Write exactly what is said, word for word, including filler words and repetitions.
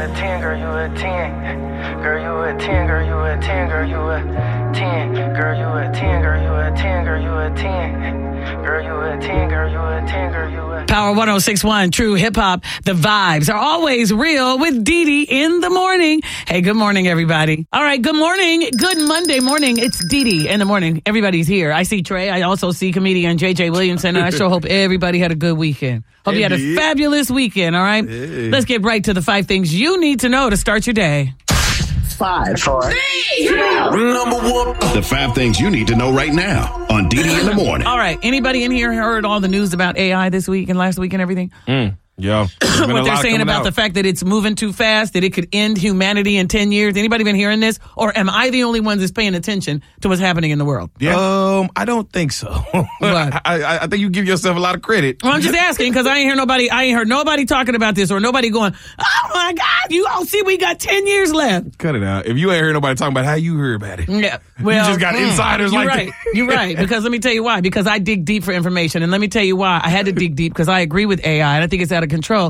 a ten, girl, you a ten. Girl, you a ten, girl, you a ten, girl, you a ten. Girl, you a ten, girl, you a ten, girl, you a ten. Girl, you a ten, girl, you a ten, girl, you a Power one oh six point one, True Hip Hop. The vibes are always real with Dee Dee in the morning. Hey, good morning, everybody. All right, good morning. Good Monday morning. It's Dee Dee in the morning. Everybody's here. I see Trey. I also see comedian J J Williamson. And I sure hope everybody had a good weekend. Hope you had a fabulous weekend, all right? Hey. Let's get right to the five things you need to know to start your day. Five, four, three, two, Number one. The five things you need to know right now on Dee Dee in the morning. All right, anybody in here heard all the news about A I this week and last week and everything? Mm, yeah. What they're saying about out. the fact that it's moving too fast, that it could end humanity in ten years. Anybody been hearing this? Or am I the only one that's paying attention to what's happening in the world? Yeah. Um, I don't think so. I, I, I think you give yourself a lot of credit. Well, I'm just asking because I ain't hear nobody. I ain't heard nobody talking about this or nobody going, "Oh my God, you all see we got ten years left." Cut it out. If you ain't heard nobody talking about how you heard about it. Yeah, well, you just got mm, insiders you're like right. that. You're right. Because let me tell you why. Because I dig deep for information, and let me tell you why I had to dig deep because I agree with A I, and I think it's out of control.